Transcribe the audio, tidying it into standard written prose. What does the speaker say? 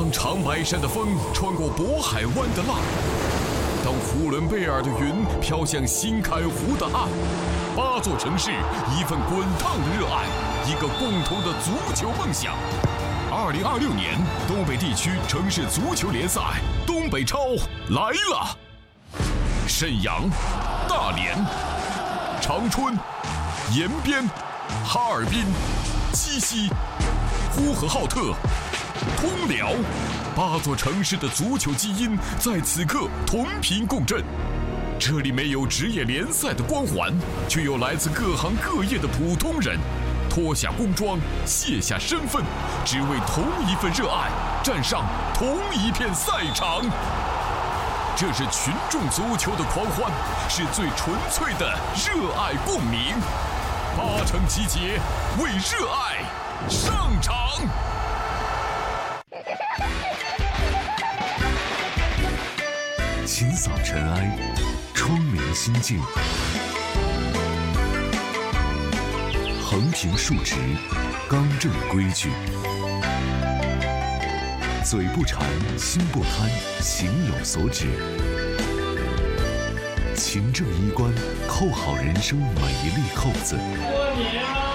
当长白山的风穿过渤海湾的浪，当呼伦贝尔的云飘向新开湖的岸，8座城市，一份滚烫的热爱，一个共同的足球梦想。2026年东北地区城市足球联赛东北超来了！沈阳、大连、长春、延边、哈尔滨、鸡西、呼和浩特、通辽，8座城市的足球基因在此刻同频共振。这里没有职业联赛的光环，却有来自各行各业的普通人，脱下工装，卸下身份，只为同一份热爱，站上同一片赛场。这是群众足球的狂欢，是最纯粹的热爱共鸣。8城集结，为热爱上场。 清扫尘埃，窗明心境，横平竖直，刚正规矩，嘴不馋，心不贪，行有所指，勤政衣冠，扣好人生每一粒扣子。 过年了。